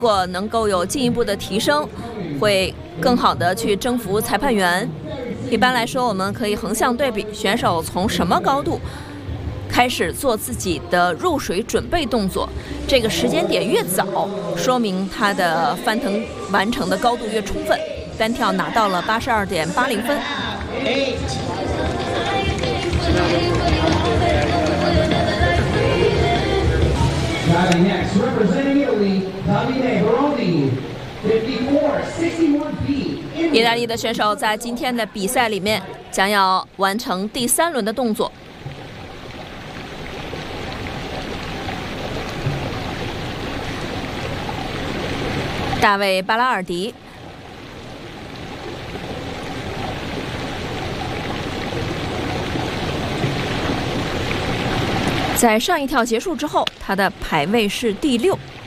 如果能够有进一步的提升，会更好的去征服裁判员。一般来说，我们可以横向对比选手从什么高度开始做自己的入水准备动作，这个时间点越早，说明他的翻腾完成的高度越充分。单跳拿到了82.80分。 Next, representing Italy, Davide Baroni, 54-61B. 意大利的选手在今天的比赛里面将要完成第3轮的动作。大卫·巴拉尔迪。在上一跳结束之后，他的排位是第6。